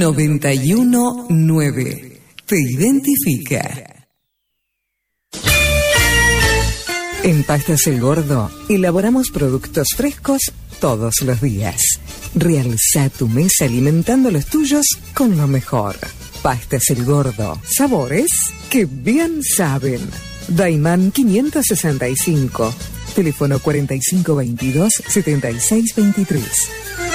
919. Te identifica. En Pastas El Gordo elaboramos productos frescos todos los días. Realza tu mesa alimentando los tuyos con lo mejor. Pastas El Gordo. Sabores que bien saben. Daimán 565. Teléfono 4522-7623.